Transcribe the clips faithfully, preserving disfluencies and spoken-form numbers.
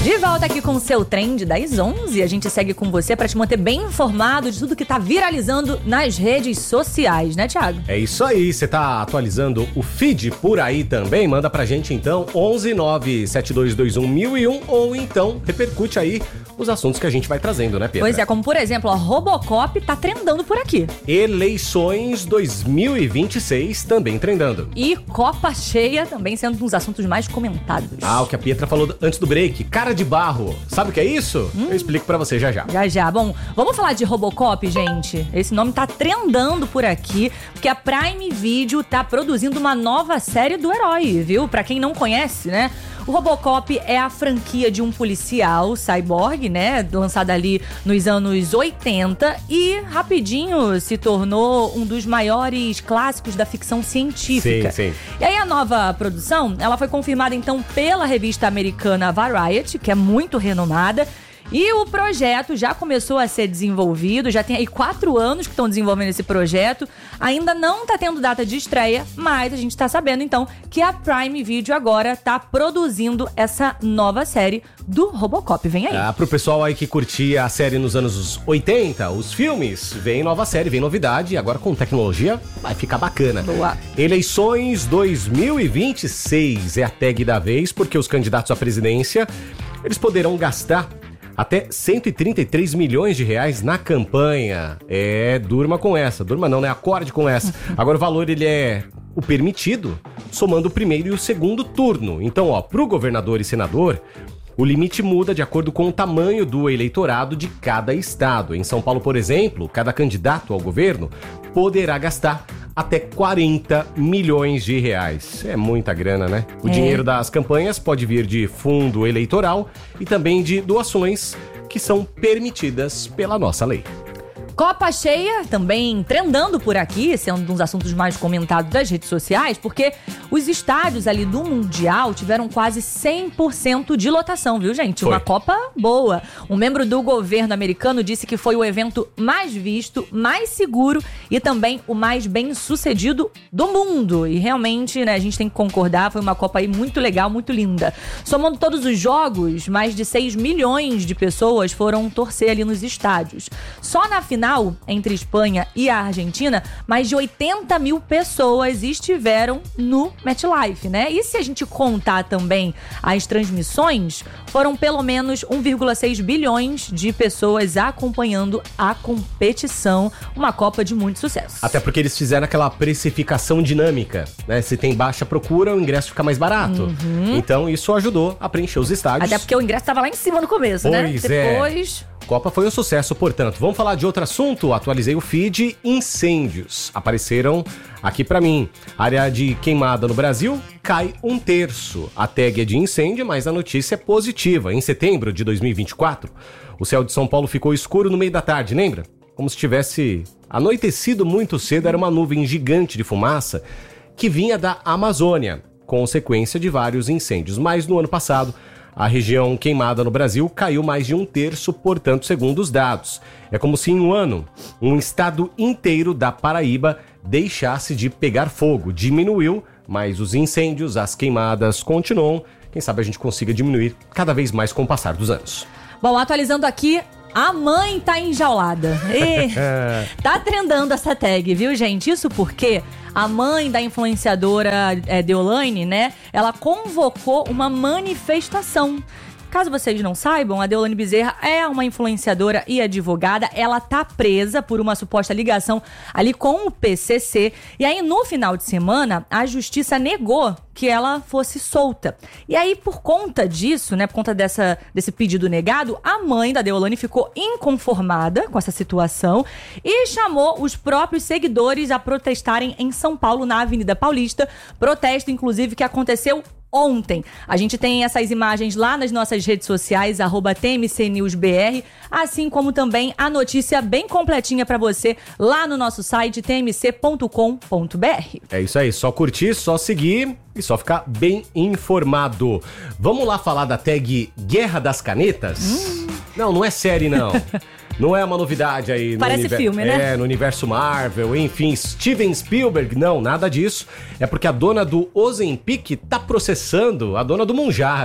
De volta aqui com o seu Trend das onze, a gente segue com você para te manter bem informado de tudo que tá viralizando nas redes sociais, né, Thiago? É isso aí, você tá atualizando o feed por aí também? Manda pra gente então, onze nove sete dois dois um mil e um, ou então repercute aí os assuntos que a gente vai trazendo, né, Pedro? Pois é, como por exemplo, a Robocop tá trendando por aqui. Eleições dois mil e vinte e seis também trendando. E Copa Cheia também sendo um dos assuntos mais comentados. Ah, o que a Pietra falou antes do break, cara de barro. Sabe o que é isso? Hum. Eu explico pra você já já. Já já. Bom, vamos falar de Robocop, gente? Esse nome tá trendando por aqui, porque a Prime Video tá produzindo uma nova série do herói, viu? Pra quem não conhece, né? O Robocop é a franquia de um policial cyborg, né? Lançada ali nos anos oitenta e rapidinho se tornou um dos maiores clássicos da ficção científica. Sim, sim. E aí a nova produção, ela foi confirmada então pela revista americana Variety, que é muito renomada. E o projeto já começou a ser desenvolvido, já tem aí quatro anos que estão desenvolvendo esse projeto. Ainda não tá tendo data de estreia, mas a gente tá sabendo então que a Prime Video agora tá produzindo essa nova série do Robocop. Vem aí. Ah, pro pessoal aí que curtia a série nos anos oitenta, os filmes, vem nova série, vem novidade. E agora com tecnologia vai ficar bacana. Boa. Eleições dois mil e vinte e seis é a tag da vez, porque os candidatos à presidência, eles poderão gastar até cento e trinta e três milhões de reais na campanha. É, durma com essa. Durma não, né? Acorde com essa. Agora o valor, ele é o permitido, somando o primeiro e o segundo turno. Então, ó, pro governador e senador, o limite muda de acordo com o tamanho do eleitorado de cada estado. Em São Paulo, por exemplo, cada candidato ao governo poderá gastar até quarenta milhões de reais. É muita grana, né? O é. dinheiro das campanhas pode vir de fundo eleitoral e também de doações que são permitidas pela nossa lei. Copa Cheia também trendando por aqui, sendo um dos assuntos mais comentados das redes sociais, porque os estádios ali do Mundial tiveram quase cem por cento de lotação, viu, gente? Foi. Uma Copa boa. Um membro do governo americano disse que foi o evento mais visto, mais seguro e também o mais bem sucedido do mundo. E realmente, né, a gente tem que concordar, foi uma Copa aí muito legal, muito linda. Somando todos os jogos, mais de seis milhões de pessoas foram torcer ali nos estádios. Só na final entre Espanha e a Argentina, mais de oitenta mil pessoas estiveram no MetLife, né? E se a gente contar também as transmissões, foram pelo menos um vírgula seis bilhões de pessoas acompanhando a competição, uma Copa de muito sucesso. Até porque eles fizeram aquela precificação dinâmica, né? Se tem baixa procura, o ingresso fica mais barato. Uhum. Então isso ajudou a preencher os estádios. Até porque o ingresso estava lá em cima no começo, né? Pois é. Depois... Copa foi um sucesso, portanto. Vamos falar de outro assunto? Atualizei o feed. Incêndios apareceram aqui pra mim. Área de queimada no Brasil cai um terço. A tag é de incêndio, mas a notícia é positiva. Em setembro de dois mil e vinte e quatro, o céu de São Paulo ficou escuro no meio da tarde, lembra? Como se tivesse anoitecido muito cedo. Era uma nuvem gigante de fumaça que vinha da Amazônia, consequência de vários incêndios. Mas no ano passado, a região queimada no Brasil caiu mais de um terço, portanto, segundo os dados. É como se em um ano, um estado inteiro da Paraíba deixasse de pegar fogo. Diminuiu, mas os incêndios, as queimadas continuam. Quem sabe a gente consiga diminuir cada vez mais com o passar dos anos. Bom, atualizando aqui, a mãe tá enjaulada. E tá trendando essa tag, viu, gente? Isso porque a mãe da influenciadora é, Deolane, né? Ela convocou uma manifestação. Caso vocês não saibam, a Deolane Bezerra é uma influenciadora e advogada. Ela tá presa por uma suposta ligação ali com o P C C. E aí, no final de semana, a justiça negou que ela fosse solta. E aí, por conta disso, né, por conta dessa, desse pedido negado, a mãe da Deolane ficou inconformada com essa situação e chamou os próprios seguidores a protestarem em São Paulo, na Avenida Paulista. Protesto, inclusive, que aconteceu ontem. A gente tem essas imagens lá nas nossas redes sociais, arroba T M C News B R, assim como também a notícia bem completinha pra você lá no nosso site t m c ponto com ponto b r. É isso aí, só curtir, só seguir e só ficar bem informado. Vamos lá falar da tag Guerra das Canetas? Hum. Não, não é série não. Não é uma novidade aí. No Parece univer... filme, né? É, no universo Marvel, enfim, Steven Spielberg, não, nada disso. É porque a dona do Ozempic tá processando a dona do Monjaro.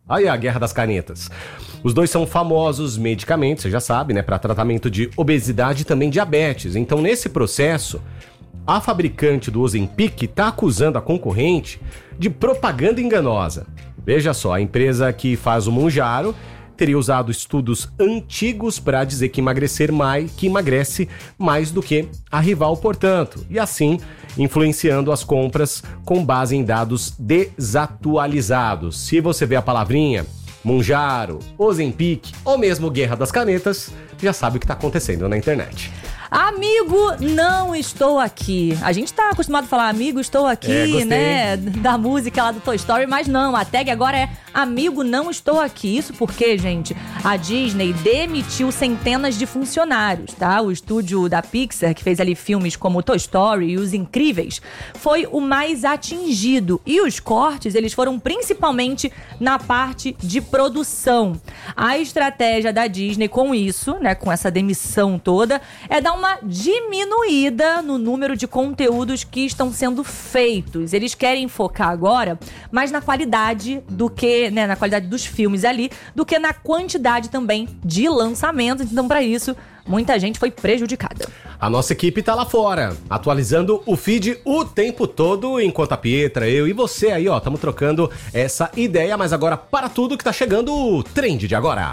Aí a Guerra das Canetas. Os dois são famosos medicamentos, você já sabe, né? Para tratamento de obesidade e também diabetes. Então, nesse processo, a fabricante do Ozempic está acusando a concorrente de propaganda enganosa. Veja só, a empresa que faz o Mounjaro teria usado estudos antigos para dizer que emagrecer mais, que emagrece mais do que a rival, portanto, e assim influenciando as compras com base em dados desatualizados. Se você vê a palavrinha Mounjaro, Ozempic ou mesmo Guerra das Canetas, já sabe o que está acontecendo na internet. Amigo, não estou aqui. A gente tá acostumado a falar amigo, estou aqui, é, né? Da música lá do Toy Story, mas não, a tag agora é amigo, não estou aqui. Isso porque, gente, a Disney demitiu centenas de funcionários, tá? O estúdio da Pixar, que fez ali filmes como Toy Story e Os Incríveis, foi o mais atingido. E os cortes, eles foram principalmente na parte de produção. A estratégia da Disney com isso, né, com essa demissão toda, é dar uma diminuída no número de conteúdos que estão sendo feitos. Eles querem focar agora mais na qualidade do que, né, na qualidade dos filmes ali, do que na quantidade também de lançamentos. Então, para isso, muita gente foi prejudicada. A nossa equipe tá lá fora, atualizando o feed o tempo todo, enquanto a Pietra, eu e você aí, ó, estamos trocando essa ideia, mas agora para tudo que tá chegando o Trend de Agora.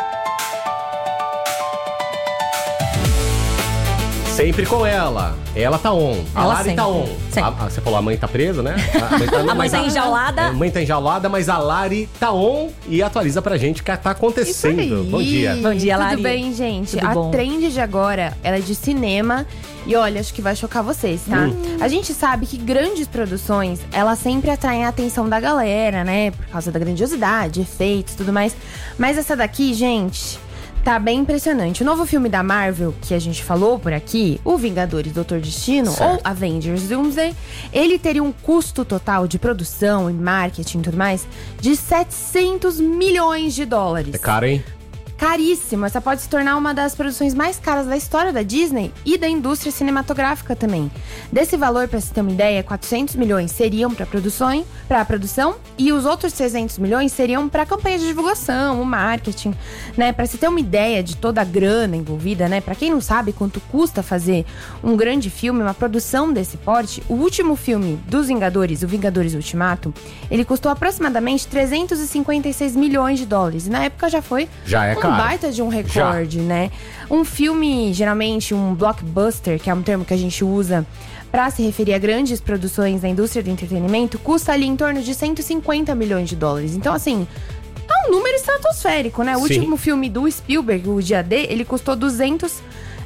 Sempre com ela. Ela tá on. A Ela Lari sempre. tá on. A, a, você falou a mãe tá presa, né? A mãe tá, A mãe tá enjaulada. A mãe tá enjaulada, mas a Lari tá on e atualiza pra gente o que tá acontecendo. Isso aí. Bom dia. Bom dia, Lari. Tudo bem, gente? Tudo a bom? Trend de agora, ela é de cinema. E olha, acho que vai chocar vocês, tá? Hum. A gente sabe que grandes produções, elas sempre atraem a atenção da galera, né? Por causa da grandiosidade, efeitos, tudo mais. Mas essa daqui, gente, tá bem impressionante. O novo filme da Marvel, que a gente falou por aqui, o Vingadores Doutor Destino, Certo. ou Avengers Doomsday, ele teria um custo total de produção e marketing e tudo mais de setecentos milhões de dólares. É caro, hein? Caríssimo. Essa pode se tornar uma das produções mais caras da história da Disney e da indústria cinematográfica também. Desse valor, para você ter uma ideia, quatrocentos milhões seriam para produção, para a produção e os outros trezentos milhões seriam para campanha de divulgação, o marketing, né? Para você ter uma ideia de toda a grana envolvida, né? Para quem não sabe quanto custa fazer um grande filme, uma produção desse porte, o último filme dos Vingadores, o Vingadores Ultimato, ele custou aproximadamente trezentos e cinquenta e seis milhões de dólares. E na época já foi Já é um caro. baita de um recorde, né? Um filme, geralmente um blockbuster, que é um termo que a gente usa para se referir a grandes produções da indústria do entretenimento, custa ali em torno de cento e cinquenta milhões de dólares. Então, assim, é um número estratosférico, né? O Sim. último filme do Spielberg, o Dia D, ele custou duzentos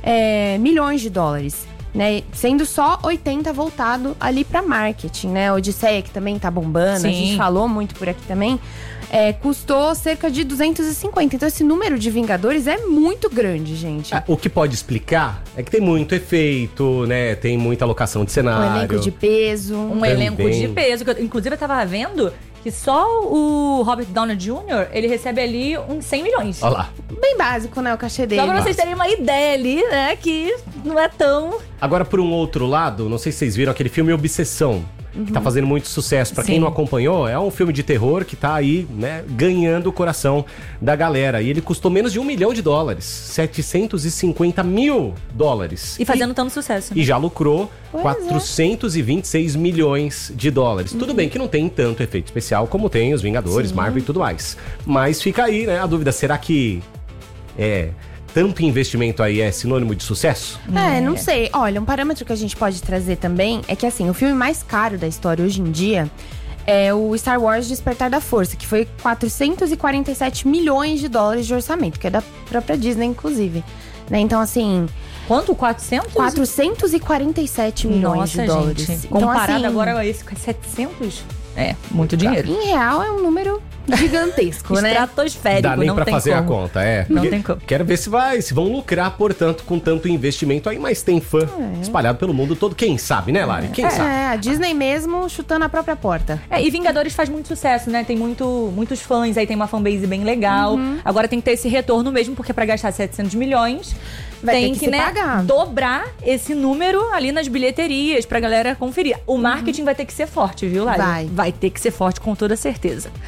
é, milhões de dólares. Né, sendo só oitenta voltado ali pra marketing, né? Odisseia, que também tá bombando, Sim. a gente falou muito por aqui também, é, custou cerca de duzentos e cinquenta. Então esse número de Vingadores é muito grande, gente. Ah, o que pode explicar é que tem muito efeito, né? Tem muita alocação de Um cenário. elenco de peso. Um Também. elenco de peso. Que eu, inclusive, eu tava vendo que só o Robert Downey Júnior, ele recebe ali uns cem milhões. Olha lá. Bem básico, né? O cachê dele. Só pra vocês terem uma ideia ali, né? Que não é tão... Agora, por um outro lado, não sei se vocês viram aquele filme Obsessão, que tá fazendo muito sucesso. Pra quem Sim. não acompanhou, é um filme de terror que tá aí, né, ganhando o coração da galera. E ele custou menos de um milhão de dólares. setecentos e cinquenta mil dólares. E fazendo tanto sucesso. E já lucrou Pois é. quatrocentos e vinte e seis milhões de dólares. Tudo bem que não tem tanto efeito especial como tem os Vingadores, Sim. Marvel e tudo mais. Mas fica aí, né, a dúvida. Será que é, tanto investimento aí é sinônimo de sucesso? É, não sei. Olha, um parâmetro que a gente pode trazer também é que, assim, o filme mais caro da história hoje em dia é o Star Wars Despertar da Força, que foi quatrocentos e quarenta e sete milhões de dólares de orçamento, que é da própria Disney, inclusive. Né? Então, assim, Quanto? quatrocentos? quatrocentos e quarenta e sete milhões Nossa, de dólares. gente. Então, Comparado assim, agora a esse com setecentos? É, muito dinheiro. em real é um número gigantesco, né? Estratosférico, Dá nem não pra tem fazer como. a conta, é. Não Porque tem como. Quero ver se vai, se vão lucrar, portanto, com tanto investimento aí, mas tem fã espalhado pelo mundo todo. Quem sabe, né, Lari? Quem sabe? É, a Disney mesmo chutando a própria porta. É, e Vingadores faz muito sucesso, né? Tem muito, muitos fãs, aí tem uma fanbase bem legal. Uhum. Agora tem que ter esse retorno mesmo, porque pra gastar setecentos milhões, Vai tem ter que que, se né, pagar. dobrar esse número ali nas bilheterias pra galera conferir. O marketing vai ter que ser forte, viu, Lari? Vai. Vai ter que ser forte, com toda certeza.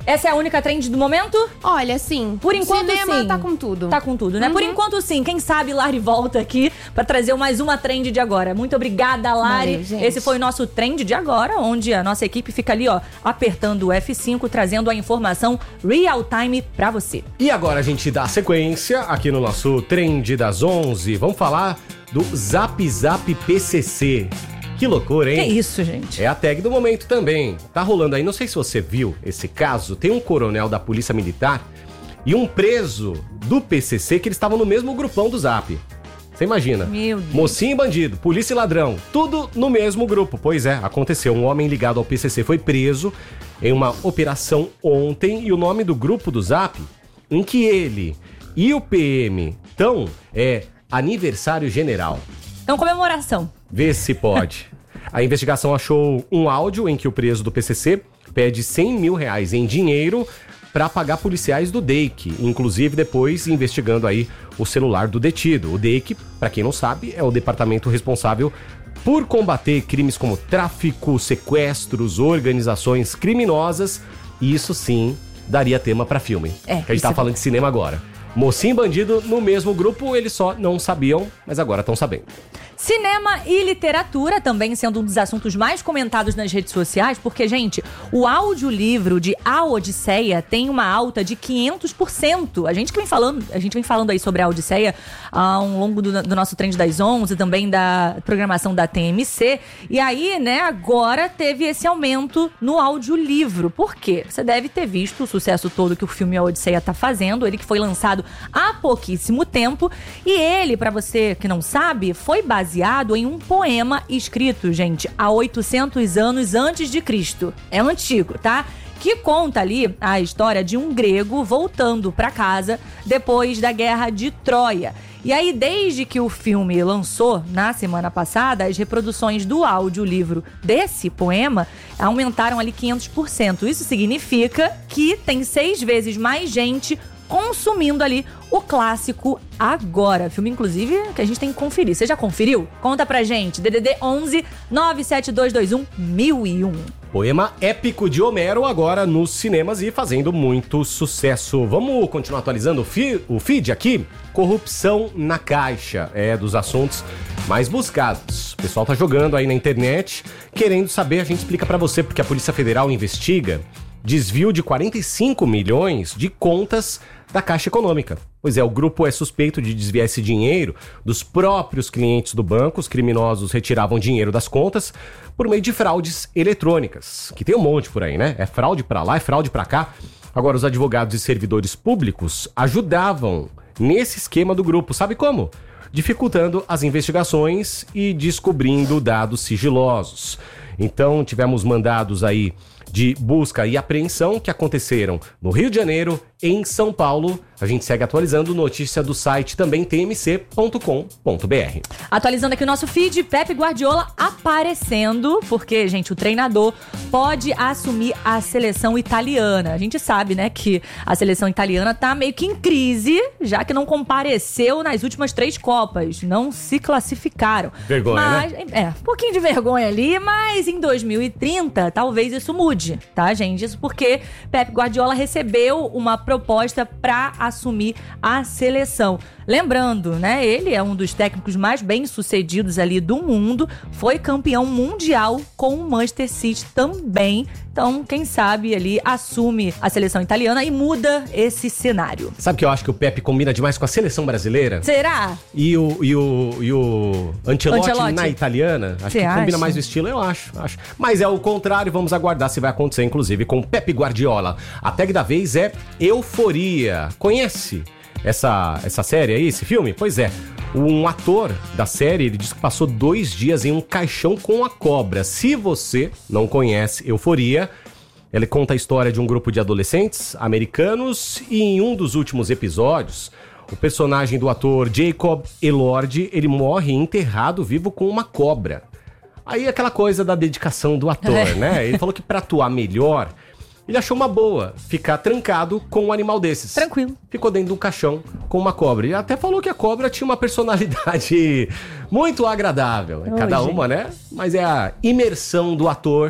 Essa é a única trend do momento? Olha, sim. Por enquanto, cinema sim. tá com tudo. Tá com tudo, né? Uhum. Por enquanto, sim. Quem sabe Lari volta aqui pra trazer mais uma trend de agora. Muito obrigada, Lari. Valeu, gente. Esse foi o nosso trend de agora, onde a nossa equipe fica ali, ó, apertando o F cinco, trazendo a informação real time pra você. E agora a gente dá sequência aqui no nosso trend das onze. Vamos falar do Zap Zap P C C. Que loucura, hein? Que isso, gente? É a tag do momento também. Tá rolando aí, não sei se você viu esse caso, tem um coronel da Polícia Militar e um preso do P C C que eles estavam no mesmo grupão do Zap. Você imagina? Meu Deus. Mocinho e bandido, polícia e ladrão, tudo no mesmo grupo. Pois é, aconteceu. Um homem ligado ao P C C foi preso em uma operação ontem e o nome do grupo do Zap, em que ele e o P M estão, é Aniversário General. Então, comemoração. Vê se pode. A investigação achou um áudio em que o preso do P C C pede cem mil reais em dinheiro para pagar policiais do D E I C, inclusive depois investigando aí o celular do detido. O D E I C, para quem não sabe, é o departamento responsável por combater crimes como tráfico, sequestros, organizações criminosas, e isso sim daria tema para filme. É, que a gente tá é falando de cinema agora. Mocinho e bandido no mesmo grupo, eles só não sabiam, mas agora estão sabendo. Cinema e literatura também sendo um dos assuntos mais comentados nas redes sociais, porque, gente, o audiolivro de A Odisseia tem uma alta de quinhentos por cento. A gente que vem falando, a gente vem falando aí sobre a Odisseia ao longo do, do nosso Trend das onze, também da programação da T M C. E aí, né, agora teve esse aumento no audiolivro. Por quê? Você deve ter visto o sucesso todo que o filme A Odisseia tá fazendo, ele que foi lançado há pouquíssimo tempo. E ele, pra você que não sabe, foi baseado baseado em um poema escrito, gente, há oitocentos anos antes de Cristo. É antigo, tá? Que conta ali a história de um grego voltando pra casa depois da Guerra de Troia. E aí, desde que o filme lançou na semana passada, as reproduções do audiolivro desse poema aumentaram ali quinhentos por cento. Isso significa que tem seis vezes mais gente consumindo ali o clássico agora. Filme, inclusive, que a gente tem que conferir. Você já conferiu? Conta pra gente. D D D onze nove sete dois dois um mil e um. Poema épico de Homero agora nos cinemas e fazendo muito sucesso. Vamos continuar atualizando o, fi- o feed aqui? Corrupção na Caixa é dos assuntos mais buscados. O pessoal tá jogando aí na internet, querendo saber, a gente explica pra você, porque a Polícia Federal investiga desvio de quarenta e cinco milhões de contas da Caixa Econômica. Pois é, o grupo é suspeito de desviar esse dinheiro dos próprios clientes do banco. Os criminosos retiravam dinheiro das contas por meio de fraudes eletrônicas, que tem um monte por aí, né? É fraude pra lá, é fraude pra cá. Agora, os advogados e servidores públicos ajudavam nesse esquema do grupo. Sabe como? Dificultando as investigações e descobrindo dados sigilosos. Então, tivemos mandados aí de busca e apreensão que aconteceram no Rio de Janeiro, em São Paulo. A gente segue atualizando notícia do site também t m c ponto com ponto b r. Atualizando aqui o nosso feed, Pep Guardiola aparecendo, porque, gente, o treinador pode assumir a seleção italiana. A gente sabe, né, que a seleção italiana tá meio que em crise, já que não compareceu nas últimas três Copas. Não se classificaram. Vergonha, mas, né? É, um pouquinho de vergonha ali, mas em dois mil e trinta talvez isso mude, tá, gente? Isso porque Pep Guardiola recebeu uma proposta para assumir a seleção. Lembrando, né, ele é um dos técnicos mais bem-sucedidos ali do mundo, foi campeão mundial com o Manchester City também. Então, quem sabe ali assume a seleção italiana e muda esse cenário. Sabe que eu acho que o Pepe combina demais com a seleção brasileira? Será? E o, e o, e o Ancelotti, Ancelotti. na italiana? Acho Cê que combina acha? mais o estilo, eu acho, acho. Mas é o contrário, vamos aguardar se vai acontecer, inclusive, com Pepe Guardiola. A tag da vez é Euforia. Conhece essa, essa série aí, esse filme? Pois é. Um ator da série, ele disse que passou dois dias em um caixão com a cobra. Se você não conhece Euforia, ele conta a história de um grupo de adolescentes americanos e em um dos últimos episódios, o personagem do ator Jacob Elord, ele morre enterrado vivo com uma cobra. Aí aquela coisa da dedicação do ator, né? Ele falou que pra atuar melhor, ele achou uma boa ficar trancado com um animal desses. Tranquilo. Ficou dentro de um caixão com uma cobra. E até falou que a cobra tinha uma personalidade muito agradável. Oi, Cada gente. uma, né? Mas é a imersão do ator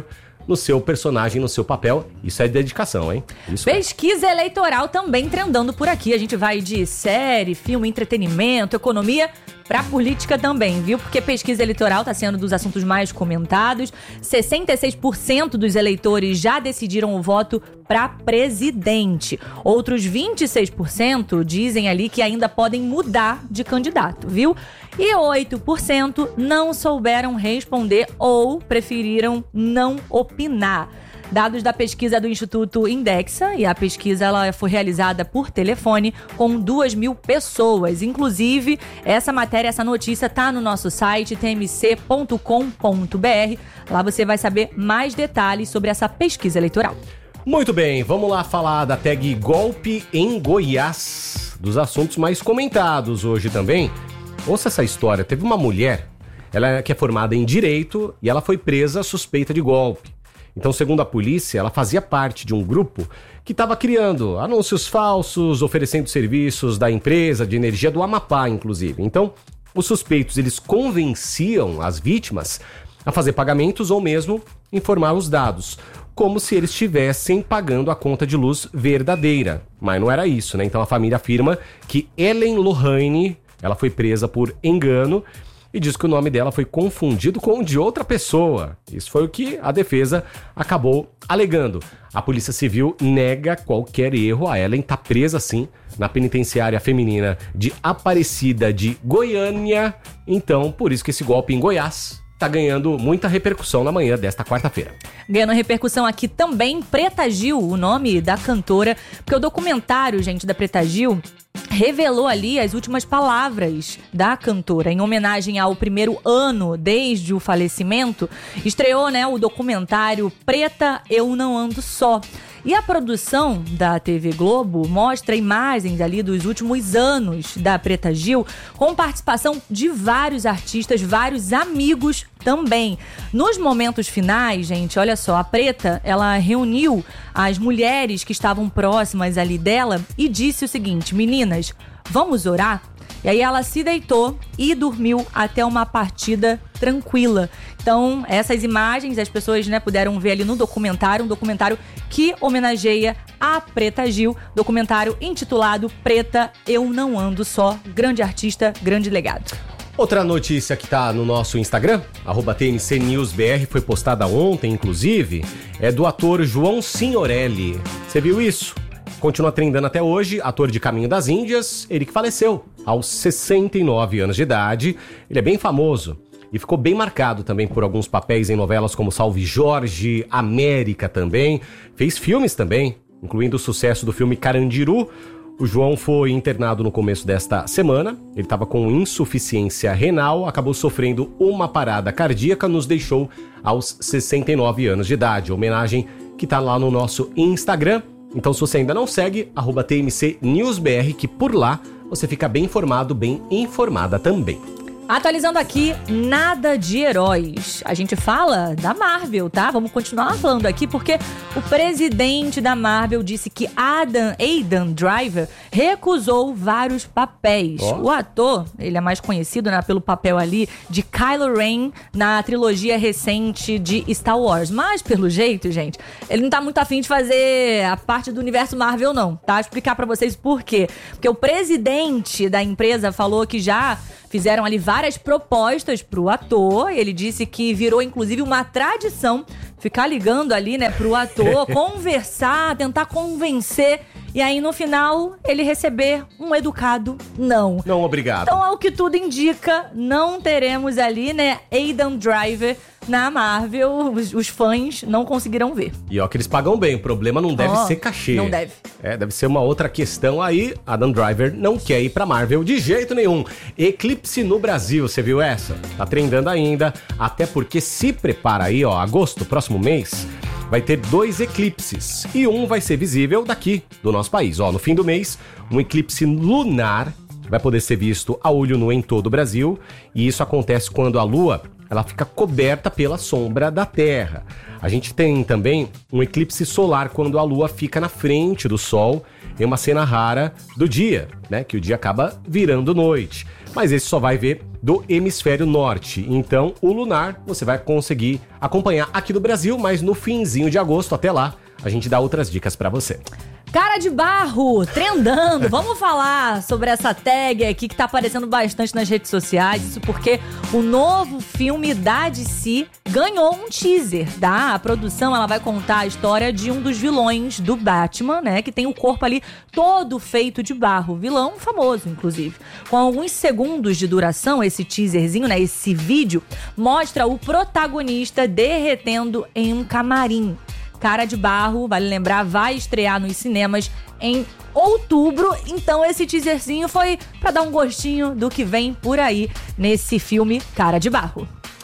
no seu personagem, no seu papel. Isso é dedicação, hein? Isso Pesquisa é. eleitoral também trendando por aqui. A gente vai de série, filme, entretenimento, economia, pra política também, viu? Porque pesquisa eleitoral tá sendo dos assuntos mais comentados. sessenta e seis por cento dos eleitores já decidiram o voto para presidente. Outros vinte e seis por cento dizem ali que ainda podem mudar de candidato, viu? E oito por cento não souberam responder ou preferiram não opinar. Dados da pesquisa do Instituto Indexa, e a pesquisa ela foi realizada por telefone com duas mil pessoas. Inclusive, essa matéria, essa notícia está no nosso site t m c ponto com ponto b r. Lá você vai saber mais detalhes sobre essa pesquisa eleitoral. Muito bem, vamos lá falar da tag golpe em Goiás, dos assuntos mais comentados hoje também. Ouça essa história, teve uma mulher, ela que é formada em Direito e ela foi presa suspeita de golpe. Então, segundo a polícia, ela fazia parte de um grupo que estava criando anúncios falsos, oferecendo serviços da empresa de energia do Amapá, inclusive. Então, os suspeitos, eles convenciam as vítimas a fazer pagamentos ou mesmo informar os dados, como se eles estivessem pagando a conta de luz verdadeira. Mas não era isso, né? Então, a família afirma que Ellen Lohane, ela foi presa por engano e diz que o nome dela foi confundido com o de outra pessoa. Isso foi o que a defesa acabou alegando. A Polícia Civil nega qualquer erro. A Ellen está presa, sim, na penitenciária feminina de Aparecida de Goiânia. Então, por isso que esse golpe em Goiás tá ganhando muita repercussão na manhã desta quarta-feira. Ganhando repercussão aqui também, Preta Gil, o nome da cantora, porque o documentário, gente, da Preta Gil revelou ali as últimas palavras da cantora em homenagem ao primeiro ano desde o falecimento. Estreou, né, o documentário Preta, Eu Não Ando Só. E a produção da T V Globo mostra imagens ali dos últimos anos da Preta Gil, com participação de vários artistas, vários amigos também. Nos momentos finais, gente, olha só, a Preta, ela reuniu as mulheres que estavam próximas ali dela e disse o seguinte: meninas, vamos orar? E aí ela se deitou e dormiu até uma partida tranquila. Então, essas imagens as pessoas, né, puderam ver ali no documentário, um documentário que homenageia a Preta Gil, documentário intitulado Preta, Eu Não Ando Só. Grande artista, grande legado. Outra notícia que tá no nosso Instagram, arroba T N C News B R, foi postada ontem, inclusive, é do ator João Signorelli. Você viu isso? Continua trendando até hoje, ator de Caminho das Índias, ele que faleceu aos sessenta e nove anos de idade. Ele é bem famoso e ficou bem marcado também por alguns papéis em novelas como Salve Jorge, América também. Fez filmes também, incluindo o sucesso do filme Carandiru. O João foi internado no começo desta semana. Ele estava com insuficiência renal, acabou sofrendo uma parada cardíaca, nos deixou aos sessenta e nove anos de idade. Homenagem que tá lá no nosso Instagram. Então, se você ainda não segue, arroba T M C News B R, que por lá você fica bem informado, bem informada também. Atualizando aqui, nada de heróis. A gente fala da Marvel, tá? Vamos continuar falando aqui porque o presidente da Marvel disse que Adam, Aidan Driver recusou vários papéis. Oh. O ator, ele é mais conhecido, né, pelo papel ali de Kylo Ren na trilogia recente de Star Wars. Mas, pelo jeito, gente, ele não tá muito afim de fazer a parte do universo Marvel, não, tá? Vou explicar pra vocês por quê. Porque o presidente da empresa falou que já fizeram ali várias propostas pro ator. Ele disse que virou, inclusive, uma tradição ficar ligando ali, né, pro ator, conversar, tentar convencer. E aí, no final, ele receber um educado não. Não, obrigado. Então, ao que tudo indica, não teremos ali, né, Aidan Driver na Marvel. Os, os fãs não conseguiram ver. E ó, que eles pagam bem. O problema não deve oh, ser cachê. Não deve. É, deve ser uma outra questão aí. Adam Driver não quer ir pra Marvel de jeito nenhum. Eclipse no Brasil, você viu essa? Tá trendando ainda. Até porque se prepara aí, ó, agosto, próximo mês, vai ter dois eclipses. E um vai ser visível daqui, do nosso país. Ó, no fim do mês, um eclipse lunar vai poder ser visto a olho nu em todo o Brasil. E isso acontece quando a Lua, ela fica coberta pela sombra da Terra. A gente tem também um eclipse solar quando a Lua fica na frente do Sol, em uma cena rara do dia, né? Que o dia acaba virando noite. Mas esse só vai ver do hemisfério norte. Então, o lunar você vai conseguir acompanhar aqui no Brasil, mas no finzinho de agosto, até lá, a gente dá outras dicas pra você. Cara de barro, trendando. Vamos falar sobre essa tag aqui que tá aparecendo bastante nas redes sociais. Isso porque o novo filme da D C ganhou um teaser, tá? A produção, ela vai contar a história de um dos vilões do Batman, né? Que tem o corpo ali todo feito de barro. Vilão famoso, inclusive. Com alguns segundos de duração, esse teaserzinho, né? Esse vídeo mostra o protagonista derretendo em um camarim. Cara de Barro, vale lembrar, vai estrear nos cinemas em outubro. Então esse teaserzinho foi pra dar um gostinho do que vem por aí nesse filme Cara de Barro.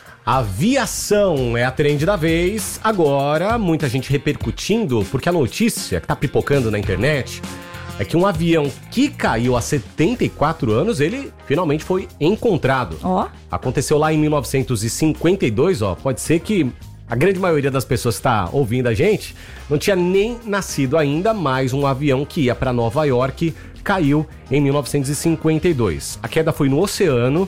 Aviação é a trend da vez. Agora, muita gente repercutindo, porque a notícia que tá pipocando na internet é que um avião que caiu há setenta e quatro anos, ele finalmente foi encontrado. Ó. Oh. Aconteceu lá em mil novecentos e cinquenta e dois, ó. Pode ser que a grande maioria das pessoas que está ouvindo a gente não tinha nem nascido ainda, mas um avião que ia para Nova York caiu em mil novecentos e cinquenta e dois. A queda foi no oceano,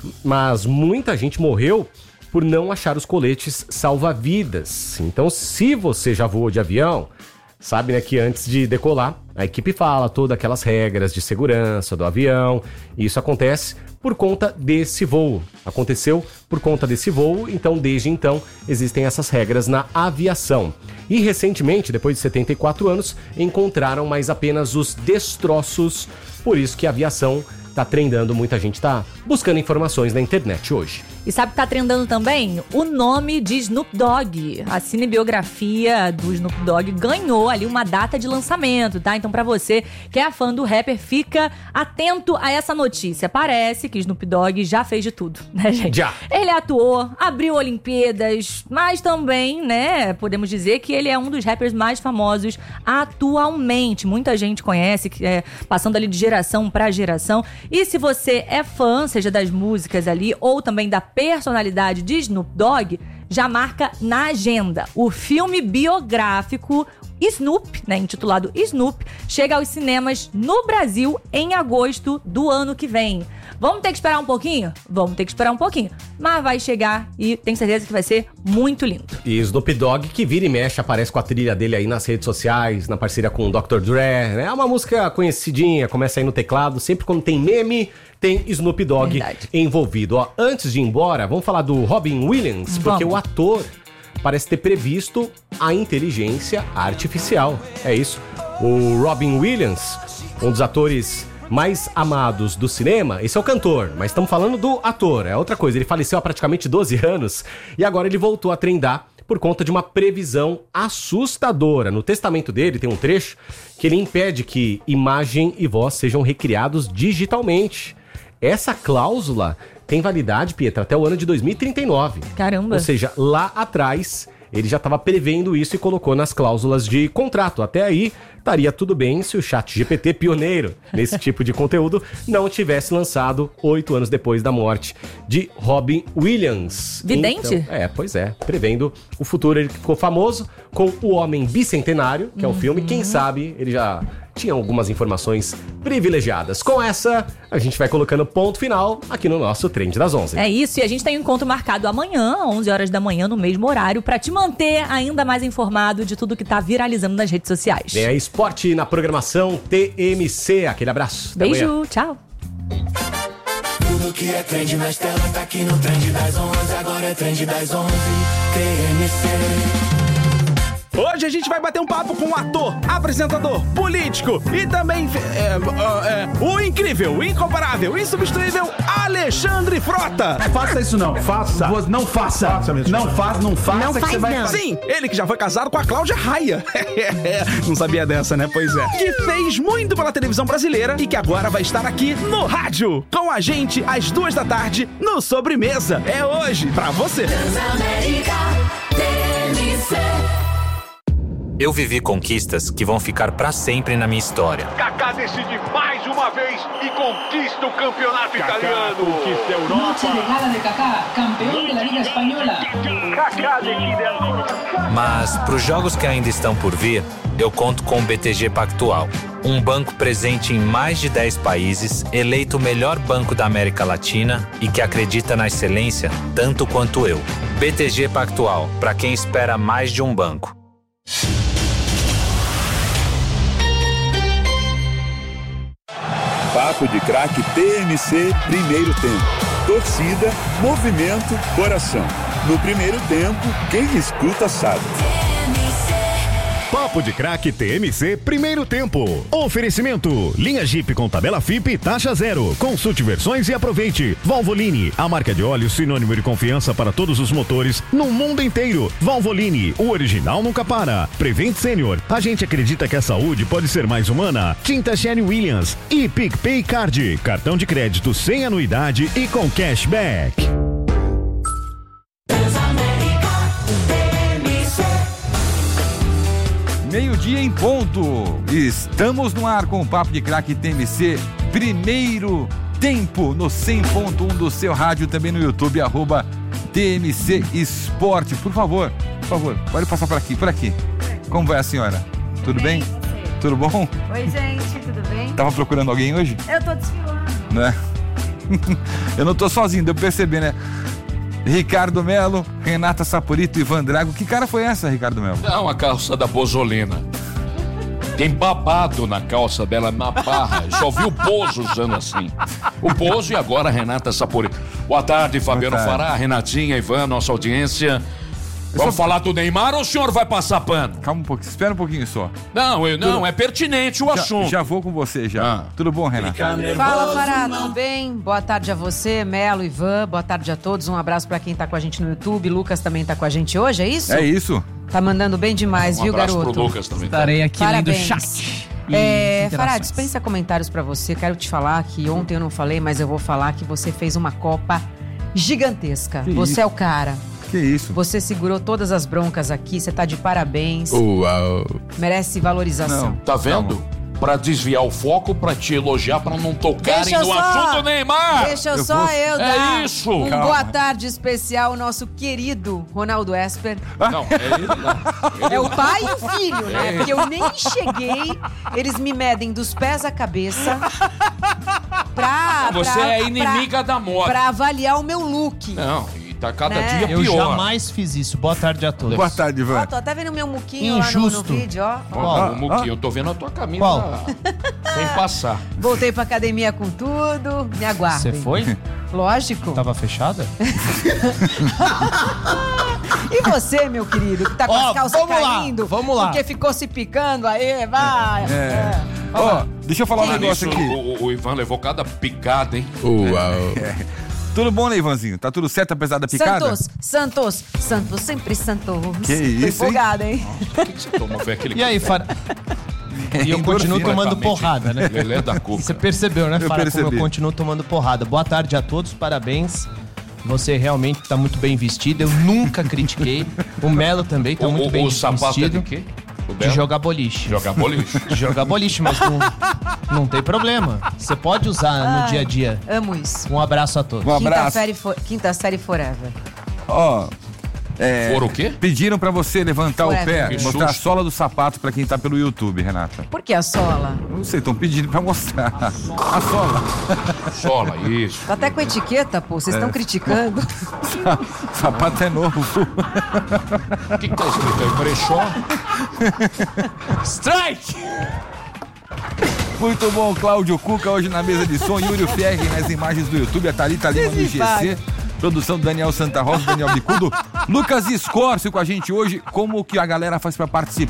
mas muita gente morreu por não achar os coletes salva-vidas. Então, se você já voou de avião, sabe, né, que antes de decolar, a equipe fala todas aquelas regras de segurança do avião. E isso acontece por conta desse voo. Aconteceu por conta desse voo, então desde então existem essas regras na aviação. E recentemente, depois de setenta e quatro anos, encontraram mais apenas os destroços. Por isso que a aviação tá trendando, muita gente tá buscando informações na internet hoje. E sabe o que tá trendando também? O nome de Snoop Dogg. A cinebiografia do Snoop Dogg ganhou ali uma data de lançamento, tá? Então pra você que é fã do rapper, fica atento a essa notícia. Parece que Snoop Dogg já fez de tudo, né, gente? Já. Ele atuou, abriu Olimpíadas, mas também, né, podemos dizer que ele é um dos rappers mais famosos atualmente. Muita gente conhece, é, passando ali de geração pra geração. E se você é fã, seja das músicas ali ou também da personalidade de Snoop Dogg, já marca na agenda. O filme biográfico Snoop, né, intitulado Snoop, chega aos cinemas no Brasil em agosto do ano que vem. Vamos ter que esperar um pouquinho? Vamos ter que esperar um pouquinho. Mas vai chegar e tenho certeza que vai ser muito lindo. E Snoop Dogg, que vira e mexe, aparece com a trilha dele aí nas redes sociais, na parceria com o doutor Dre, né? É uma música conhecidinha, começa aí no teclado. Sempre quando tem meme, tem Snoop Dogg Verdade. envolvido. Ó, antes de ir embora, vamos falar do Robin Williams, porque vamos. o ator parece ter previsto a inteligência artificial. É isso. O Robin Williams, um dos atores mais amados do cinema, esse é o cantor, mas estamos falando do ator, é outra coisa. Ele faleceu há praticamente doze anos e agora ele voltou a trendar por conta de uma previsão assustadora. No testamento dele tem um trecho que ele impede que imagem e voz sejam recriados digitalmente. Essa cláusula tem validade, Pietra, até o ano de dois mil e trinta e nove. Caramba! Ou seja, lá atrás ele já estava prevendo isso e colocou nas cláusulas de contrato. Até aí, estaria tudo bem se o ChatGPT, pioneiro nesse tipo de conteúdo, não tivesse lançado oito anos depois da morte de Robin Williams. Vidente? Então, é, pois é. Prevendo o futuro. Ele ficou famoso com O Homem Bicentenário, que é o uhum. filme. Quem sabe ele já tinha algumas informações privilegiadas. Com essa, a gente vai colocando ponto final aqui no nosso Trend das onze. É isso, e a gente tem um encontro marcado amanhã, onze horas da manhã, no mesmo horário, pra te manter ainda mais informado de tudo que tá viralizando nas redes sociais. Vem aí, esporte na programação T M C. Aquele abraço. Beijo, tchau. Tudo que é trend nas telas tá aqui no Trend das onze. Agora é Trend das onze, T M C. Hoje a gente vai bater um papo com um ator, apresentador, político e também é, é, é, o incrível, o incomparável, insubstituível Alexandre Frota. Faça isso não, faça. Não faça. faça mesmo. Não faça, não faça. Não que faz você vai... não. Sim, ele que já foi casado com a Cláudia Raia. Não sabia dessa, né? Pois é. Que fez muito pela televisão brasileira e que agora vai estar aqui no rádio com a gente às duas da tarde no Sobremesa. É hoje pra você. Transamérica, T M C. Eu vivi conquistas que vão ficar pra sempre na minha história. Kaká decide mais uma vez e conquista o campeonato Kaká italiano. Conquista a Europa. Noche de gala de Kaká, campeão da Liga Espanhola. Kaká decide a... Mas pros jogos que ainda estão por vir, eu conto com o B T G Pactual. Um banco presente em mais de dez países, eleito o melhor banco da América Latina e que acredita na excelência tanto quanto eu. B T G Pactual, para quem espera mais de um banco. Papo de Craque T M C, primeiro tempo. Torcida, movimento, coração. No primeiro tempo, quem escuta sabe. Papo de Craque T M C, primeiro tempo. Oferecimento, linha Jeep com tabela F I P, taxa zero. Consulte versões e aproveite. Valvoline, a marca de óleo sinônimo de confiança para todos os motores no mundo inteiro. Valvoline, o original nunca para. Prevent Senior, a gente acredita que a saúde pode ser mais humana. Tinta Sherwin-Williams e PicPay Card, cartão de crédito sem anuidade e com cashback. Meio-dia em ponto. Estamos no ar com o Papo de Craque T M C, primeiro tempo no cem ponto um do seu rádio, também no YouTube, arroba T M C Esporte. Por favor, por favor, pode passar por aqui, por aqui. Como vai a senhora? Tudo bem? bem? Tudo bom? Oi, gente, tudo bem? Tava procurando alguém hoje? Eu tô desfilando. Né? Eu não tô sozinho, deu pra perceber, né? Ricardo Melo, Renata Saporito e Ivan Drago. Que cara foi essa, Ricardo Melo? Não, a calça da Bozolina. Tem babado na calça dela, na barra. Só vi o Bozo usando assim. O Bozo e agora a Renata Saporito. Boa tarde, Fabiano Boa tarde. Fará, Renatinha, Ivan, nossa audiência. Vamos só... falar do Neymar ou o senhor vai passar pano? Calma um pouquinho, espera um pouquinho só. Não, eu, não Tudo... é pertinente o já, assunto. Já vou com você, já. Ah. Tudo bom, Renata? Fala, Fará, tudo bem? Boa tarde a você, Melo, Ivan. Boa tarde a todos. Um abraço pra quem tá com a gente no YouTube. Lucas também tá com a gente hoje, é isso? É isso. Tá mandando bem demais, um viu, garoto? Um abraço pro Lucas também. Estarei aqui Parabéns. lendo o chat. É, Fará, dispensa comentários pra você. Quero te falar que ontem eu não falei, mas eu vou falar que você fez uma Copa gigantesca. Que você isso? É o cara. Que isso? Você segurou todas as broncas aqui, você tá de parabéns. Uau. Merece valorização. Não, tá vendo? Não. Pra desviar o foco, pra te elogiar, pra não tocarem no só, assunto Neymar. Deixa eu só posso... eu dar é isso. um Calma. Boa tarde especial ao nosso querido Ronaldo Esper. Não, é ele não. Ele é não. o pai e o filho, né? É. Porque eu nem cheguei, eles me medem dos pés à cabeça pra... Você pra, é inimiga pra, da moda. Pra avaliar o meu look. Não, tá cada né? dia pior. Eu jamais fiz isso. Boa tarde a todos. Boa tarde, Ivan. Ó, tô até vendo o meu muquinho Injusto. lá no, no vídeo, ó. Ó, o muquinho, eu tô vendo a tua camisa. Qual? Sem passar. Voltei pra academia com tudo. Me aguardem. Você foi? Lógico. Tava fechada? E você, meu querido, que tá com Ó, as calças vamos caindo? lá, vamos lá. Porque ficou se picando aí, vai. É. é. Ó, deixa eu falar um negócio isso, aqui. O, o Ivan levou cada picada, hein? Uau. É. Tudo bom, né, Ivanzinho? Tá tudo certo apesar da picada? Santos, Santos, Santos, sempre Santos. Que isso, Tô empolgada, hein? Nossa, que que você tomou? Foi aquele E aí, Fará? E eu continuo tomando porrada, né? Lelé da Cuca. Você percebeu, né, Eu Fará? percebi. Como eu continuo tomando porrada. Boa tarde a todos, parabéns. Você realmente tá muito bem vestido. Eu nunca critiquei. O Melo também tá o, muito o, bem o sapato vestido. É de quê? De jogar boliche. Jogar boliche? De jogar boliche, mas não, não tem problema. Você pode usar no Ai, dia a dia. Amo isso. Um abraço a todos. Um abraço. Quinta série, for, quinta série forever. Ó... É, For o quê? Pediram pra você levantar Forever. o pé, Que mostrar susto. a sola do sapato pra quem tá pelo YouTube, Renata. Por que a sola? Não sei, estão pedindo pra mostrar. A sola. Sola, isso. Tá até com etiqueta, pô. Vocês estão É. criticando. Sapato é novo. O que, que tá escrito aí? Brechó? Strike! Muito bom, Cláudio Cuca hoje na mesa de som, Yuri Ferri nas imagens do YouTube, a Thalita Lima no G C, produção do Daniel Santa Rosa, Daniel Bicudo, Lucas Escórcio com a gente hoje. Como que a galera faz pra participar?